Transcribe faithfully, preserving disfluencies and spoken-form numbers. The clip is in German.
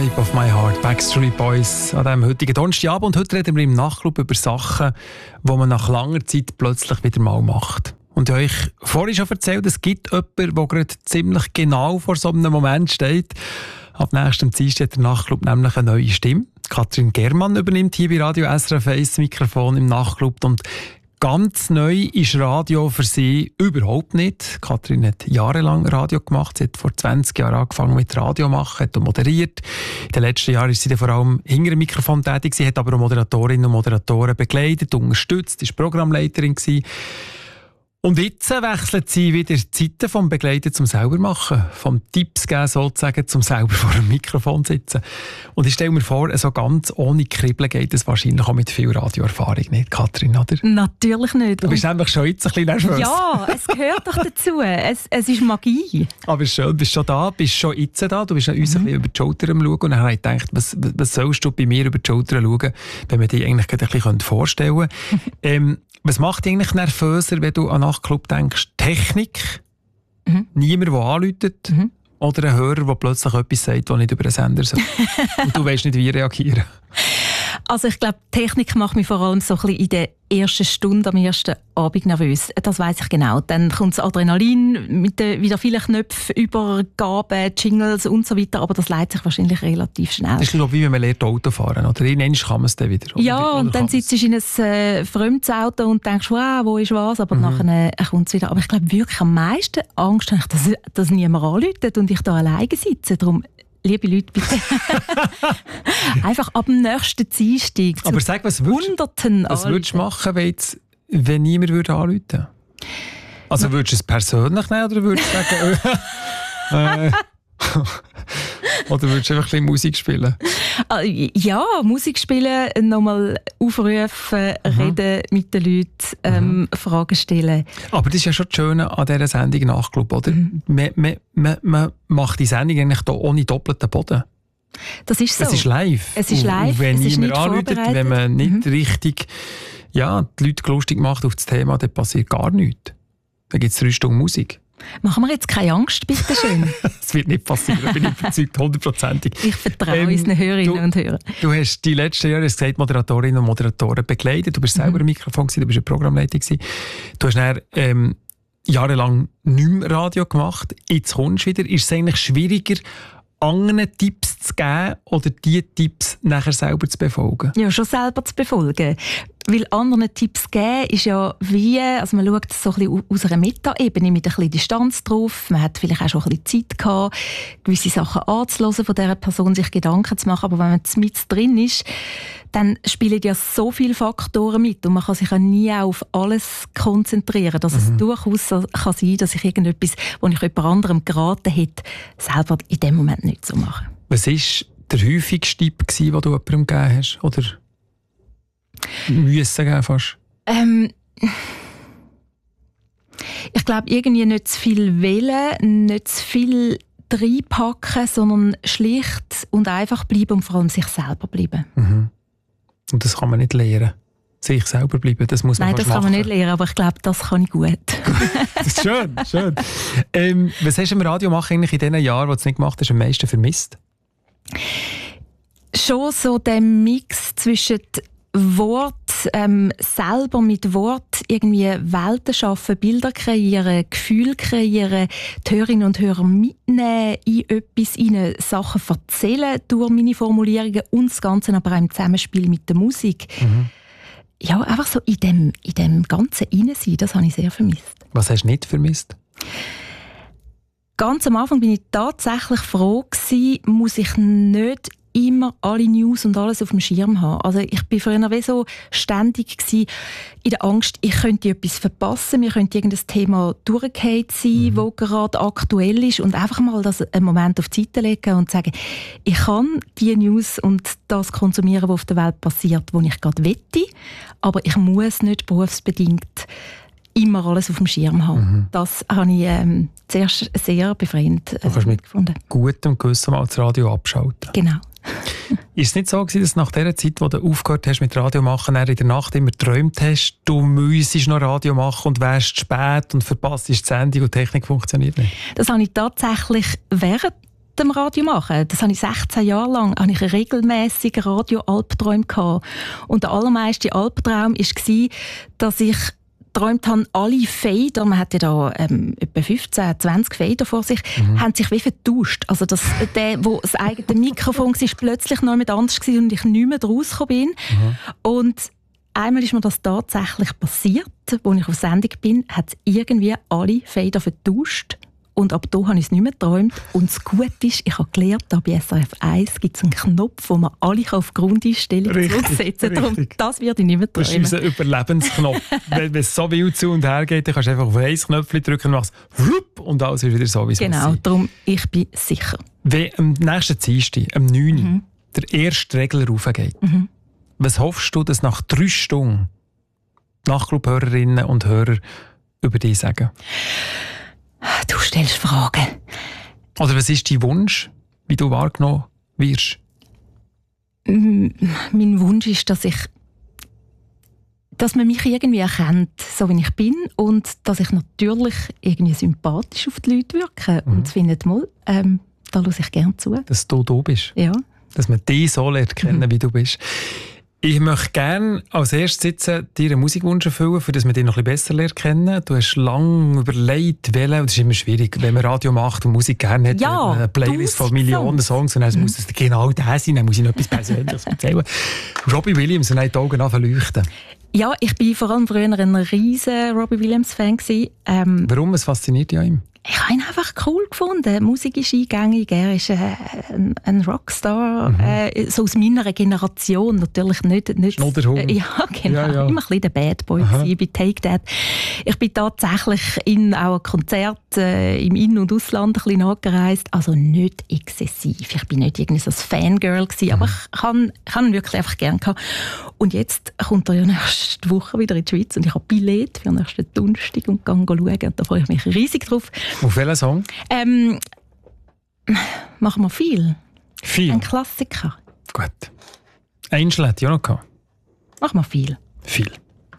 Shape of My Heart, Backstreet Boys an diesem heutigen Donnerstagabend. Und heute reden wir im Nachtclub über Sachen, die man nach langer Zeit plötzlich wieder mal macht. Und ich habe euch vorhin schon erzählt, es gibt jemanden, der gerade ziemlich genau vor so einem Moment steht. Ab nächstem Dienstag hat der Nachtclub nämlich eine neue Stimme. Katrin Germann übernimmt hier bei Radio S R F eins das Mikrofon im Nachtclub. Und ganz neu ist Radio für sie überhaupt nicht. Katrin hat jahrelang Radio gemacht. Sie hat vor zwanzig Jahren angefangen mit Radio machen, hat moderiert. In den letzten Jahren ist sie dann vor allem hinter dem Mikrofon tätig. Sie hat aber auch Moderatorinnen und Moderatoren begleitet, unterstützt, ist Programmleiterin gewesen. Und jetzt wechselt sie wieder die Zeiten vom Begleiten zum Selbermachen, vom Tipps geben sozusagen zum selber vor dem Mikrofon sitzen. Und ich stelle mir vor, so ganz ohne Kribbeln geht es wahrscheinlich auch mit viel Radioerfahrung nicht, Katrin, oder? Natürlich nicht. Du bist Und nämlich schon jetzt ein bisschen nervös. Ja, es gehört doch dazu. Es, es ist Magie. Aber schön, du bist schon da, bist schon jetzt da, du bist an uns mhm. ein bisschen über die Schulter am Schauen. Und dann habe ich gedacht, was, was sollst du bei mir über die Schulter schauen, wenn wir dich eigentlich ein bisschen vorstellen können. ähm, Was macht dich eigentlich nervöser, wenn du an einen Nachtclub denkst? Technik? Mhm. Niemand, der anruft? Mhm. Oder ein Hörer, der plötzlich etwas sagt, das nicht über den Sender soll? Und du weißt nicht, wie reagieren? Also ich glaube, Technik macht mich vor allem so ein bisschen in der ersten Stunde am ersten Abend nervös. Das weiss ich genau. Dann kommt das Adrenalin mit den wieder vielen Knöpfen, Übergaben, Jingles und so weiter. Aber das leitet sich wahrscheinlich relativ schnell. Das ist, glaube ich, wie wenn man lernt Auto fahren. Oder irgendwann kann man es dann wieder. Oder? Ja, oder und dann sitzt du in ein äh, fremdes Auto und denkst, wow, wo ist was? Aber mhm. nachher äh, kommt es wieder. Aber ich glaube wirklich am meisten Angst habe ich, dass, dass niemand anruft und ich da alleine sitze. Darum, liebe Leute, bitte einfach ab dem nächsten Dienstag zu Aber sag, was würdest, Hunderten was würdest du machen, wenn, jetzt, wenn niemand würde anrufen würde? Also würdest du es persönlich nehmen oder würdest du sagen... äh, oder würdest du einfach ein bisschen Musik spielen? Ja, Musik spielen, nochmal aufrufen, mhm. reden mit den Leuten, ähm, mhm. Fragen stellen. Aber das ist ja schon das Schöne an dieser Sendung Nachtclub, oder? Mhm. Man, man, man, man macht die Sendung eigentlich da ohne doppelten Boden. Das ist so. Es ist live. Es ist live, und wenn es niemand anruft, wenn man nicht mhm. richtig ja, die Leute lustig macht auf das Thema, dann passiert gar nichts. Dann gibt es drei Stunden Musik. Machen wir jetzt keine Angst, bitte schön. Das wird nicht passieren, bin ich überzeugt, hundertprozentig. Ich vertraue ähm, unseren Hörerinnen du, und Hörern. Du hast die letzten Jahre gesagt, Moderatorinnen und Moderatoren begleitet. Du bist selber mhm. im Mikrofon gewesen, du bist eine Programmleitung gewesen. Du hast dann ähm, jahrelang nicht mehr Radio gemacht. Jetzt kommst du wieder. Ist es eigentlich schwieriger, anderen Tipps zu geben oder diese Tipps nachher selber zu befolgen? Ja, schon selber zu befolgen. Weil anderen Tipps geben ist ja wie, also man schaut so ein bisschen aus einer Meta-Ebene mit ein bisschen Distanz drauf. Man hat vielleicht auch schon ein bisschen Zeit gehabt, gewisse Sachen anzuhören, von dieser Person sich Gedanken zu machen. Aber wenn man mit drin ist, dann spielen ja so viele Faktoren mit und man kann sich ja nie auf alles konzentrieren. Dass mhm. es durchaus so kann sein, dass ich irgendetwas, was ich jemand anderem geraten hätte, selber in dem Moment nicht so mache. Was war der häufigste Tipp, den du jemandem gegeben hast? Oder müssen geben fast? Ähm, ich glaube, irgendwie nicht zu viel wählen, nicht zu viel reinpacken, sondern schlicht und einfach bleiben und vor allem sich selber bleiben. Mhm. Und das kann man nicht lernen. Sich selber bleiben, das muss man Nein, das kann machen. Man nicht lernen, aber ich glaube, das kann ich gut. Das ist schön, schön. Ähm, was hast du im Radio machen eigentlich in den Jahren, wo du es nicht gemacht hast, am meisten vermisst? Schon so der Mix zwischen Wort, ähm, selber mit Wort irgendwie Welten schaffen, Bilder kreieren, Gefühle kreieren, die Hörerinnen und Hörer mitnehmen in etwas, ihnen Sachen erzählen durch meine Formulierungen und das Ganze aber auch im Zusammenspiel mit der Musik. Mhm. Ja, einfach so in dem, in dem ganzen Innensein, das habe ich sehr vermisst. Was hast du nicht vermisst? Ganz am Anfang bin ich tatsächlich froh gewesen, muss ich nicht immer alle News und alles auf dem Schirm haben. Also ich bin früher wie so ständig gewesen, in der Angst, ich könnte etwas verpassen, mir könnte irgendein Thema durchgefallen sein, mhm. wo gerade aktuell ist und einfach mal das einen Moment auf die Seite legen und sagen, ich kann die News und das konsumieren, was auf der Welt passiert, wo ich gerade wette, aber ich muss nicht berufsbedingt immer alles auf dem Schirm haben. Mhm. Das habe ich ähm, zuerst sehr befreiend äh, du kannst mit gefunden. Gutem Gewissen mal das Radio abschalten. Genau. Ist es nicht so gewesen, dass nach der Zeit, wo du aufgehört hast mit Radio machen, in der Nacht immer geträumt hast, du müsstest noch Radio machen und wärst zu spät und verpasst die Sendung und die Technik funktioniert nicht? Das habe ich tatsächlich während dem Radio machen. Das habe ich sechzehn Jahre lang, habe ich einen regelmässigen Radio-Albtraum gehabt. Und der allermeiste Albtraum war, dass ich geträumt habe, alle Fader, man hat ja da ähm, etwa fünfzehn, zwanzig Fader vor sich, mhm. haben sich wie vertauscht. Also das, der, wo das eigene Mikrofon war, plötzlich noch jemand anders gewesen und ich nicht mehr rausgekommen bin. Mhm. Und einmal ist mir das tatsächlich passiert, als ich auf Sendung bin, hat es irgendwie alle Fader vertauscht. Und ab da habe ich es nicht mehr geträumt. Und das Gute ist, ich habe gelernt, da bei S R F eins gibt es einen Knopf, wo man alle auf Grundeinstellung zurücksetzen kann. Darum, das werde ich nicht mehr träumen. Das ist unser Überlebensknopf. Wenn es so wild zu und her geht, dann kannst du einfach auf ein Knöpfchen drücken und machst und alles ist wieder so, wie es Genau, sein. darum, ich bin sicher. Wenn am nächsten Dienstag, am neunten Mhm. der erste Regler raufgeht, mhm. was hoffst du, dass nach drei Stunden Nachtclub-Hörerinnen und Hörer über dich sagen? Du stellst Fragen. Oder was ist dein Wunsch, wie du wahrgenommen wirst? Mm, mein Wunsch ist, dass ich dass man mich irgendwie erkennt, so wie ich bin, und dass ich natürlich irgendwie sympathisch auf die Leute wirke. Mhm. Und findet mal, ähm, da höre ich gerne zu. Dass du da bist. Ja. Dass man dich so lernt kennen, mhm. wie du bist. Ich möchte gerne als erstes sitzen, dir einen Musikwunsch erfüllen, für dass wir dich noch ein bisschen besser lernen kennen. Du hast lange überlegt, welchen, und es ist immer schwierig, wenn man Radio macht und Musik gerne hat, ja, eine Playlist von Millionen Songs, Songs und dann mhm. muss es genau der sein, dann muss ich noch etwas Persönliches erzählen. Robbie Williams, und dann die Augen anfangen leuchten. Ja, ich war vor allem früher ein riesen Robbie Williams-Fan. Ähm, Warum? Was fasziniert dich an ihm? Ich habe ihn einfach cool gefunden. Die Musik ist eingängig, er ist äh, ein, ein Rockstar, mhm. äh, so aus meiner Generation, natürlich nicht... nicht äh, ja, genau, ja, ja. Immer ein bisschen der Bad Boy gewesen, bei Take That. Ich bin tatsächlich in auch ein Konzert äh, im In- und Ausland ein bisschen nachgereist, also nicht exzessiv. Ich bin nicht irgendwie so ein Fangirl gewesen, mhm. aber ich habe ihn wirklich einfach gerne gehabt. Und jetzt kommt er ja nächste Woche wieder in die Schweiz und ich habe Billett für nächsten Donnerstag und gehe schauen, und da freue ich mich riesig drauf. Auf welchen Song? Ähm, machen wir viel. Viel? Ein Klassiker. Gut. Angel hat ja noch gehabt. Machen wir viel. Viel.